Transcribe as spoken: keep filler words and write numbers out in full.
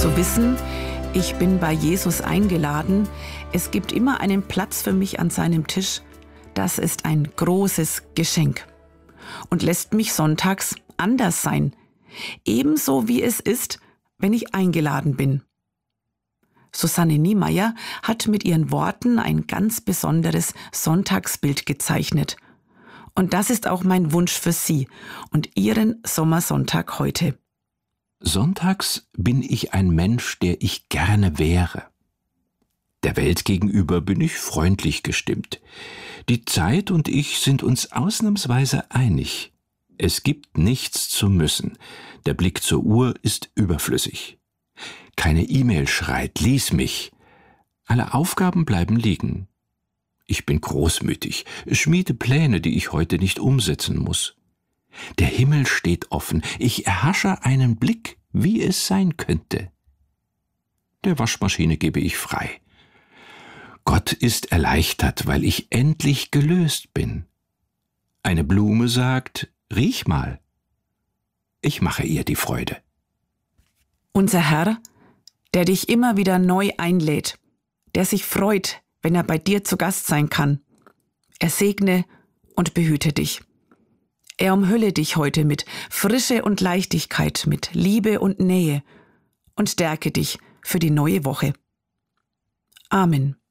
Zu wissen, ich bin bei Jesus eingeladen, es gibt immer einen Platz für mich an seinem Tisch, das ist ein großes Geschenk und lässt mich sonntags anders sein, ebenso wie es ist, wenn ich eingeladen bin. Susanne Niemeyer hat mit ihren Worten ein ganz besonderes Sonntagsbild gezeichnet. Und das ist auch mein Wunsch für Sie und Ihren Sommersonntag heute. Sonntags bin ich ein Mensch, der ich gerne wäre. Der Welt gegenüber bin ich freundlich gestimmt. Die Zeit und ich sind uns ausnahmsweise einig. Es gibt nichts zu müssen. Der Blick zur Uhr ist überflüssig. Keine E-Mail schreit, lies mich. Alle Aufgaben bleiben liegen. Ich bin großmütig, schmiede Pläne, die ich heute nicht umsetzen muss. Der Himmel steht offen, ich erhasche einen Blick, wie es sein könnte. Der Waschmaschine gebe ich frei. Gott ist erleichtert, weil ich endlich gelöst bin. Eine Blume sagt, riech mal. Ich mache ihr die Freude. Unser Herr, der dich immer wieder neu einlädt, der sich freut, wenn er bei dir zu Gast sein kann. Er segne und behüte dich. Er umhülle dich heute mit Frische und Leichtigkeit, mit Liebe und Nähe und stärke dich für die neue Woche. Amen.